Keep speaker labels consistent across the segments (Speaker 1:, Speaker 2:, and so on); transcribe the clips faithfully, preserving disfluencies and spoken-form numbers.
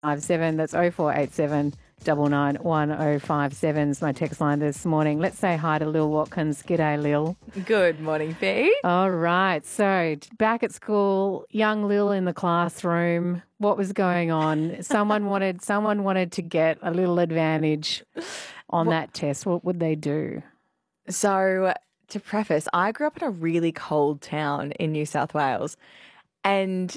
Speaker 1: five seven. That's oh four eight seven nine nine one oh five seven is my text line this morning. Let's say hi to Lil Watkins. G'day, Lil.
Speaker 2: Good morning, Fee.
Speaker 1: All right. So back at school, young Lil in the classroom. What was going on? Someone wanted someone wanted to get a little advantage on
Speaker 2: What-
Speaker 1: that test. What would they do?
Speaker 2: So, to preface, I grew up in a really cold town in New South Wales, and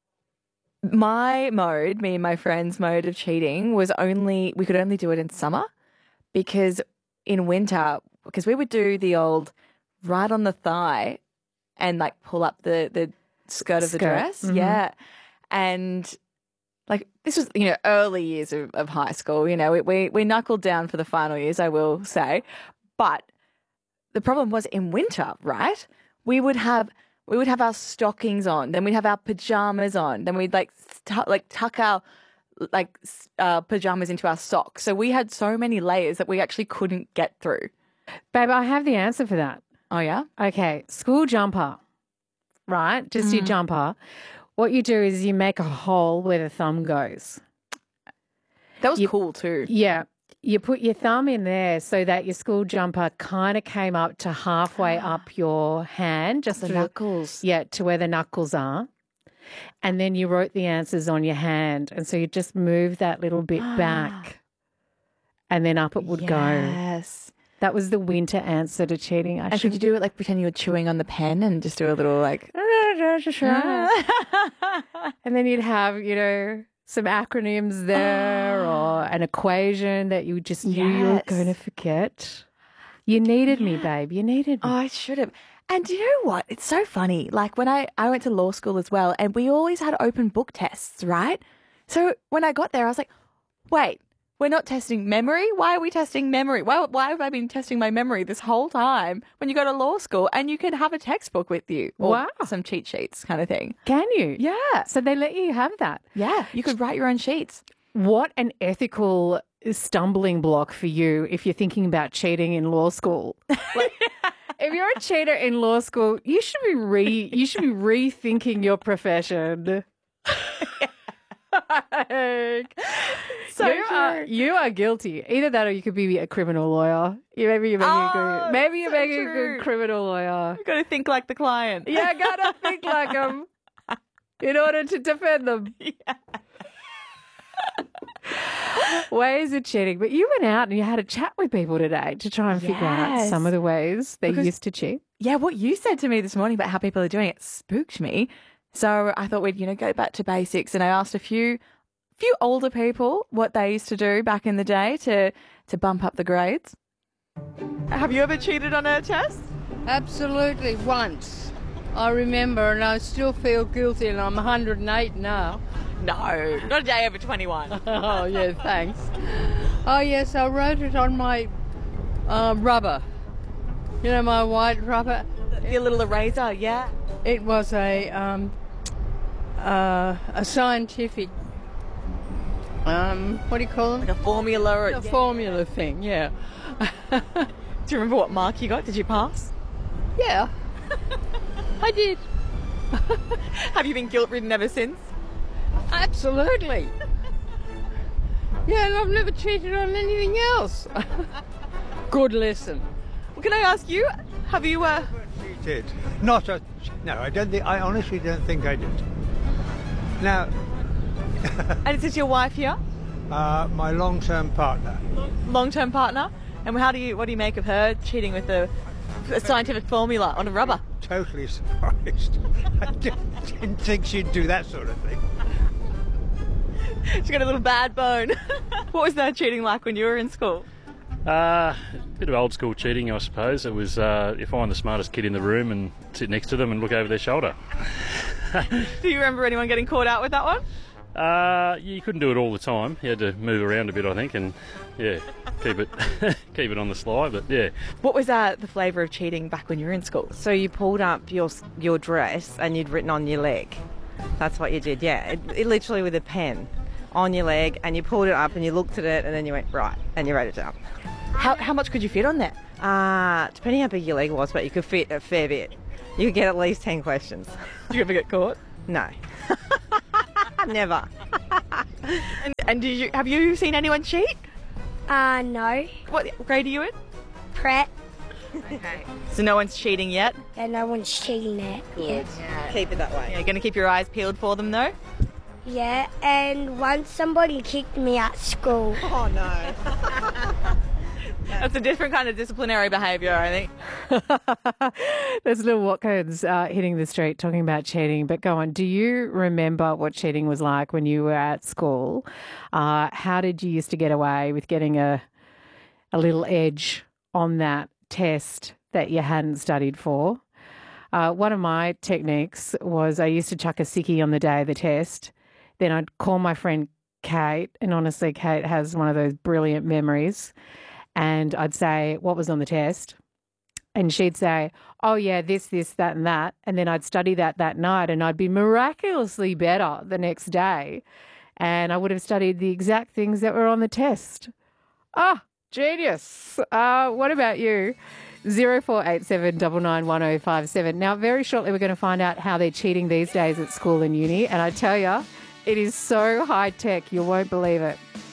Speaker 2: my mode, me and my friend's mode of cheating was only, we could only do it in summer because in winter, because we would do the old right on the thigh and like pull up the, the skirt of the
Speaker 1: Skirt,
Speaker 2: dress.
Speaker 1: mhm.
Speaker 2: Yeah. And like this was, you know, early years of, of high school, you know, we, we, we knuckled down for the final years, I will say. But the problem was in winter, right? We would have we would have our stockings on, then we'd have our pajamas on, then we'd like tu- like tuck our like s- uh, pajamas into our socks. So we had so many layers that we actually couldn't get through.
Speaker 1: Babe, I have the answer for that.
Speaker 2: Oh yeah,
Speaker 1: Okay, school jumper, right? Just your jumper. What you do is you make a hole where the thumb goes.
Speaker 2: that was
Speaker 1: You-
Speaker 2: cool too.
Speaker 1: Yeah. You put your thumb in there so that your school jumper kind of came up to halfway up your hand, just
Speaker 2: The
Speaker 1: to,
Speaker 2: knuckles.
Speaker 1: yeah, to where the knuckles are. And then you wrote the answers on your hand. And so you just move that little bit back and then up it would go.
Speaker 2: Yes.
Speaker 1: That was the winter answer to cheating. I
Speaker 2: And could
Speaker 1: should
Speaker 2: you do it like pretend you were chewing on the pen and just do a little like?
Speaker 1: And then you'd have, you know, some acronyms there or an equation that you just knew you were
Speaker 2: Yes.
Speaker 1: going to forget. You needed me, babe. You needed me.
Speaker 2: Oh, I should have. And do you know what? It's so funny. Like when I, I went to law school as well, and we always had open book tests, right? So when I got there, I was like, wait, we're not testing memory? Why are we testing memory? Why, why have I been testing my memory this whole time when you go to law school and you can have a textbook with you? Or
Speaker 1: Wow.
Speaker 2: some cheat sheets kind of thing.
Speaker 1: Can you?
Speaker 2: Yeah.
Speaker 1: So they let you have that.
Speaker 2: Yeah. You could write your own sheets.
Speaker 1: What an ethical stumbling block for you if you're thinking about cheating in law school. Like, if you're a cheater in law school, you should be re you should be rethinking your profession. Like,
Speaker 2: So
Speaker 1: you are,
Speaker 2: true.
Speaker 1: you are guilty. Either that or you could be a criminal lawyer. You maybe you're making a
Speaker 2: Oh,
Speaker 1: good maybe you're
Speaker 2: so
Speaker 1: making a
Speaker 2: true.
Speaker 1: good criminal lawyer.
Speaker 2: You've got to think like the client.
Speaker 1: Yeah, gotta think like them in order to defend them. Ways of cheating. But you went out and you had a chat with people today to try and figure out
Speaker 2: Yes.
Speaker 1: some of the ways they
Speaker 2: Because-
Speaker 1: used to cheat.
Speaker 2: Yeah, what you said to me this morning about how people are doing it spooked me. So I thought we'd, you know, go back to basics, and I asked a few few older people what they used to do back in the day to to bump up the grades. Have you ever cheated on a test?
Speaker 3: Absolutely, once. I remember, and I still feel guilty, and I'm one hundred eight now.
Speaker 2: No, not a day over twenty-one.
Speaker 3: Oh, yeah, thanks. Oh, yes, I wrote it on my uh, rubber. You know, my white rubber.
Speaker 2: Your little eraser, yeah.
Speaker 3: It was a um, uh, a scientific, um, what do you call
Speaker 2: Like
Speaker 3: it?
Speaker 2: a formula. Or,
Speaker 3: A formula thing, yeah.
Speaker 2: Do you remember what mark you got? Did you pass?
Speaker 3: Yeah, I did.
Speaker 2: Have you been guilt-ridden ever since?
Speaker 3: Absolutely. Yeah, and I've never cheated on anything else. Good lesson.
Speaker 2: Well, can I ask you, have you, uh,
Speaker 4: Cheated. Not a. No, I don't think. I honestly don't think I did. Now,
Speaker 2: and is this your wife here?
Speaker 4: uh, my long-term partner.
Speaker 2: Long-term partner? And how do you, what do you make of her cheating with a, a scientific formula on a rubber?
Speaker 4: Totally surprised. I didn't, didn't think she'd do that sort of thing.
Speaker 2: She got a little bad bone. What was that cheating like when you were in school?
Speaker 5: Uh, bit of old school cheating, I suppose. It was uh, you find the smartest kid in the room and sit next to them and look over their shoulder.
Speaker 2: Do you remember anyone getting caught out with that one?
Speaker 5: Uh, you couldn't do it all the time. You had to move around a bit, I think, and yeah, keep it keep it on the sly. But yeah,
Speaker 2: What was uh, the flavour of cheating back when you were in school?
Speaker 6: So you pulled up your your dress and you'd written on your leg. That's what you did, yeah. It, it literally with a pen on your leg, and you pulled it up and you looked at it and then you went, right, and you wrote it down.
Speaker 2: How, how much could you fit on there?
Speaker 6: Uh, depending how big your leg was, but you could fit a fair bit. You could get at least ten questions.
Speaker 2: Did you ever get caught?
Speaker 6: No. Never.
Speaker 2: And, and did you have you seen anyone cheat?
Speaker 7: Uh, no.
Speaker 2: What grade are you in?
Speaker 7: Prep.
Speaker 2: Okay. So no one's cheating yet?
Speaker 7: Yeah, no one's cheating there. Yeah.
Speaker 6: Keep it that way.
Speaker 2: You're going to keep your eyes peeled for them, though?
Speaker 7: Yeah, and once somebody kicked me at school.
Speaker 6: Oh, no.
Speaker 2: That's a different kind of disciplinary behaviour, I think.
Speaker 1: There's little Watkins uh, hitting the street talking about cheating. But go on, do you remember what cheating was like when you were at school? Uh, how did you used to get away with getting a a little edge on that test that you hadn't studied for? Uh, one of my techniques was I used to chuck a sickie on the day of the test. Then I'd call my friend Kate, and honestly, Kate has one of those brilliant memories. And I'd say, what was on the test? And she'd say, oh, yeah, this, this, that, and that. And then I'd study that that night, and I'd be miraculously better the next day. And I would have studied the exact things that were on the test. Ah, genius. Uh, what about you? zero four eight seven nine nine one zero five seven. Now, very shortly, we're going to find out how they're cheating these days at school and uni. And I tell you, it is so high tech, you won't believe it.